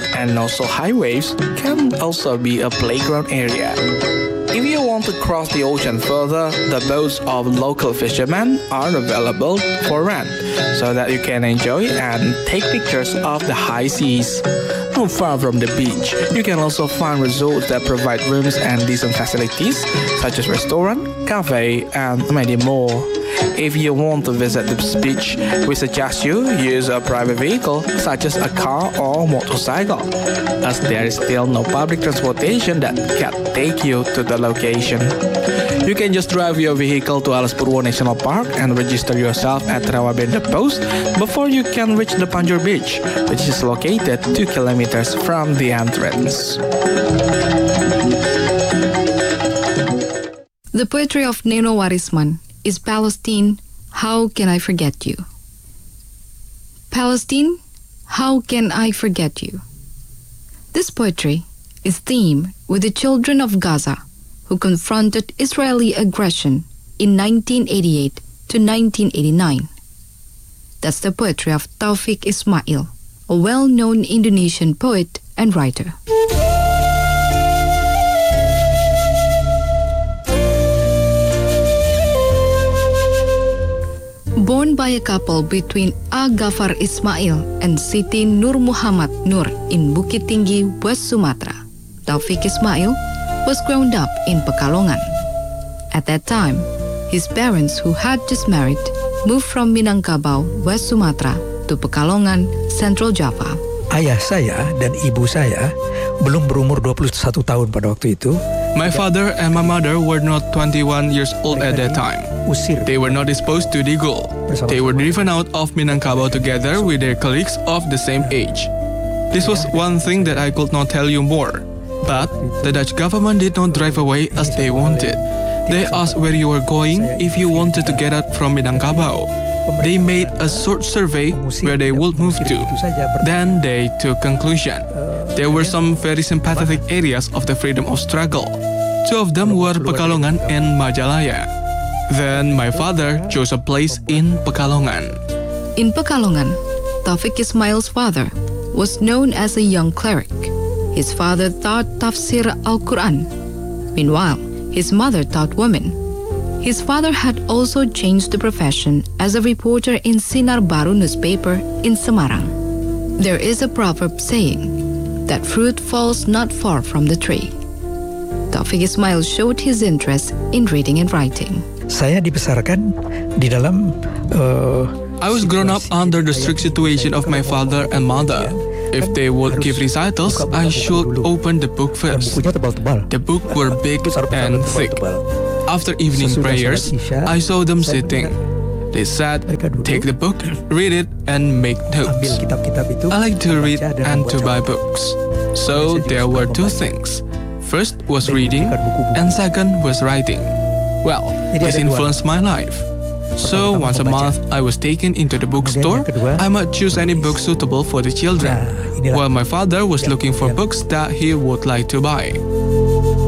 and also high waves can also be a playground area. If you want to cross the ocean further, the boats of local fishermen are available for rent, so that you can enjoy and take pictures of the high seas. Not far from the beach, you can also find resorts that provide rooms and decent facilities, such as restaurant, cafe, and many more. If you want to visit the beach, we suggest you use a private vehicle such as a car or motorcycle, as there is still no public transportation that can take you to the location. You can just drive your vehicle to Alas Purwo National Park and register yourself at Rawabenda Post before you can reach the Panjur Beach, which is located 2 kilometers from the entrance. The poetry of Neno Warisman is Palestine, How Can I Forget You? Palestine, how can I forget you? This poetry is themed with the children of Gaza who confronted Israeli aggression in 1988 to 1989. That's the poetry of Taufik Ismail, a well-known Indonesian poet and writer. Born by a couple between A. Ghaffar Ismail and Siti Nur Muhammad Nur in Bukit Tinggi, West Sumatra, Taufik Ismail was grown up in Pekalongan. At that time, his parents, who had just married, moved from Minangkabau, West Sumatra, to Pekalongan, Central Java. Ayah saya dan ibu saya belum berumur 21 tahun pada waktu itu. My father and my mother were not 21 years old at that time. They were not disposed to the goal. They were driven out of Minangkabau together with their colleagues of the same age. This was one thing that I could not tell you more. But the Dutch government did not drive away as they wanted. They asked where you were going if you wanted to get out from Minangkabau. They made a short survey where they would move to. Then they took conclusion. There were some very sympathetic areas of the freedom of struggle. 2 of them were Pekalongan and Majalaya. Then my father chose a place in Pekalongan. In Pekalongan, Taufik Ismail's father was known as a young cleric. His father taught tafsir Al-Quran. Meanwhile, his mother taught women. His father had also changed the profession as a reporter in Sinar Baru newspaper in Semarang. There is a proverb saying that fruit falls not far from the tree. Taufik Ismail showed his interest in reading and writing. Saya dibesarkan di dalam I was grown up under the strict situation of my father and mother. If they would give recitals, I should open the book first. The book were big and thick. After evening prayers, I saw them sitting. They said, take the book, read it, and make notes. I like to read and to buy books. So there were 2 things. First was reading, and second was writing. Well, this influenced my life. So once a month, I was taken into the bookstore. I might choose any book suitable for the children, while my father was looking for books that he would like to buy.